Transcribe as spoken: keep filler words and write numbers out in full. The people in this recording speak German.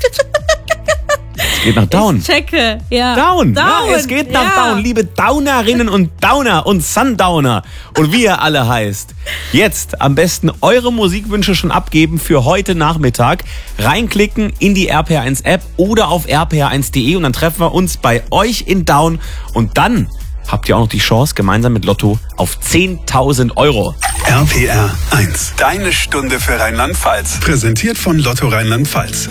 Es geht nach Down. Ich checke, ja. Down. Down. Ja, es geht nach ja. Down, liebe Downerinnen und Downer und Sundowner und wie ihr alle heißt. Jetzt am besten eure Musikwünsche schon abgeben für heute Nachmittag. Reinklicken in die R P R eins App oder auf r p r eins punkt de und dann treffen wir uns bei euch in Down und dann habt ihr auch noch die Chance gemeinsam mit Lotto auf zehntausend Euro. R P R eins. Deine Stunde für Rheinland-Pfalz. Präsentiert von Lotto Rheinland-Pfalz.